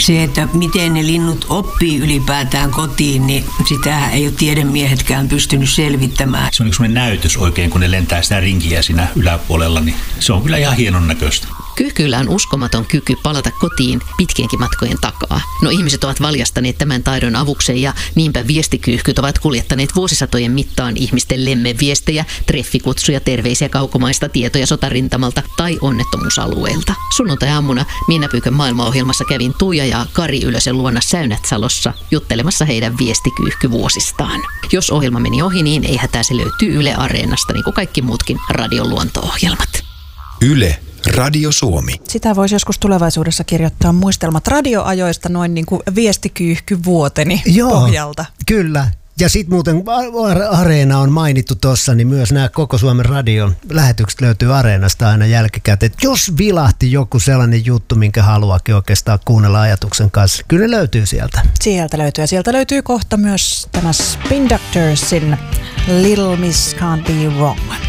Se, että miten ne linnut oppii ylipäätään kotiin, niin sitä ei ole tiedemiehetkään pystynyt selvittämään. Se on yksi näytös oikein, kun ne lentää sitä rinkiä siinä yläpuolella, niin se on kyllä ihan hienon näköistä. Kyyhkyillä on uskomaton kyky palata kotiin pitkienkin matkojen takaa. No ihmiset ovat valjastaneet tämän taidon avukseen ja niinpä viestikyyhkyt ovat kuljettaneet vuosisatojen mittaan ihmisten lemmenviestejä, treffikutsuja, terveisiä kaukomaista, tietoja sotarintamalta tai onnettomuusalueelta. Sunnuntai-aamuna Minäpyykön maailmaohjelmassa kävin Tuija ja Kari Ylösen luona Säynät-Salossa juttelemassa heidän viestikyyhkyvuosistaan. Jos ohjelma meni ohi, niin ei hätää, se löytyy Yle Areenasta, niin kuin kaikki muutkin radion luonto-ohjelmat. Yle. Radio Suomi. Sitä voisi joskus tulevaisuudessa kirjoittaa muistelmat radioajoista noin niin kuin viestikyyhkyvuoteni pohjalta. Kyllä. Ja sitten muuten Areena on mainittu tuossa, niin myös nämä koko Suomen radion lähetykset löytyy Areenasta aina jälkikäteen. Jos vilahti joku sellainen juttu, minkä haluakin oikeastaan kuunnella ajatuksen kanssa, kyllä ne löytyy sieltä. Sieltä löytyy. Ja sieltä löytyy kohta myös tämä Spin Doctorsin Little Miss Can't Be Wrong.